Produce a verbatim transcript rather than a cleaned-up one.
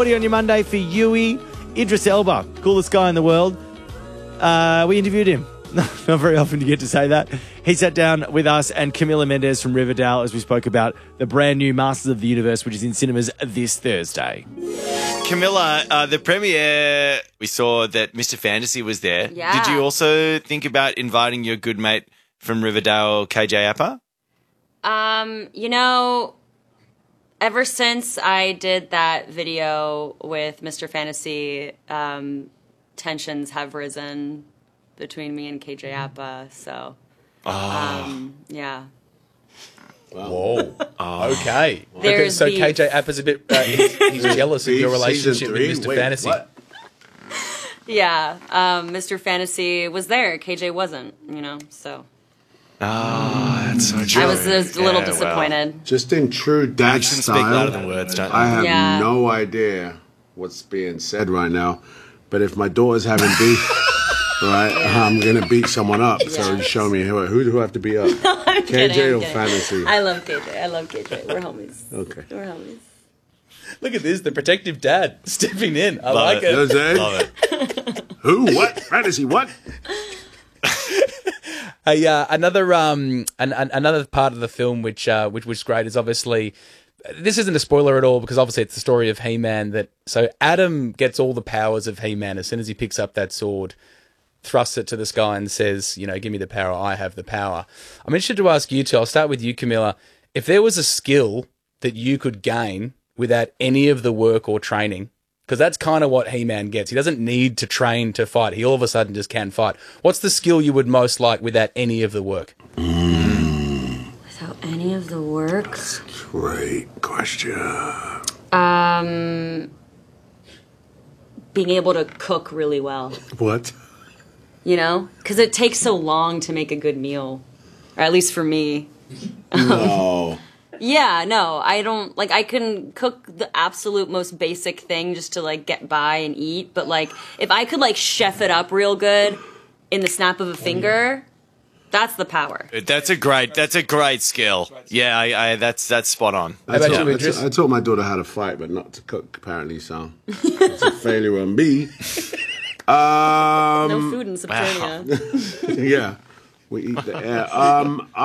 On your Monday for Yui, Idris Elba, coolest guy in the world. Uh, we interviewed him. Not very often you get to say that. He sat down with us and Camila Mendes from Riverdale as we spoke about the brand new Masters of the Universe, which is in cinemas this Thursday. Camilla, uh, the premiere, we saw that Mister Fantasy was there. Yeah. Did you also think about inviting your good mate from Riverdale, K J Apa? Um, you know, ever since I did that video with Mister Fantasy, um, tensions have risen between me and K J Apa, so, Oh. um, yeah. Whoa. Oh. Okay. Okay, There's so beef. K J Appa's a bit, uh, he's, he's jealous of your Beef relationship season with three? Mister Wait, Fantasy. what? Yeah, um, Mister Fantasy was there, K J wasn't, you know, so. Oh, that's so true. I was just a little Yeah, well. disappointed. Just in true dad Actions style. speak louder than words, don't they? I have Yeah. no idea what's being said right now, but if my daughter's having beef, right, I'm gonna beat someone up. So Yes. show me who who do I have to beat up? I'm K J kidding, or I'm kidding. Fantasy? I love K J, I love K J, we're homies. Okay. We're homies. Look at this, the protective dad stepping in. I Love like it. it. You know what I'm saying? Love it. Who? What? Fantasy? What? Hey, uh, another um, an, an, another part of the film which uh, which was great is obviously this isn't a spoiler at all because obviously it's the story of He-Man. That so Adam gets all the powers of He-Man as soon as he picks up that sword, thrusts it to the sky, and says, "You know, give me the power. I have the power." I'm interested to ask you two. I'll start with you, Camilla. If there was a skill that you could gain without any of the work or training. Because that's kind of what He-Man gets. He doesn't need to train to fight. He all of a sudden just can fight. What's the skill you would most like without any of the work? Without any of the work? Great question. Um, being able to cook really well, What? you know? Because it takes so long to make a good meal. Or at least for me. No. Yeah, no, I don't, like, I can cook the absolute most basic thing just to, like, get by and eat. But, like, if I could, like, chef it up real good in the snap of a finger, that's the power. That's a great. That's a great skill. Yeah, I, I, that's that's spot on. I about taught, you, I Idris? taught- I taught my daughter how to fight, but not to cook, apparently, so it's a failure on me. Um, No food in Subterranea. yeah, we eat the air. Um,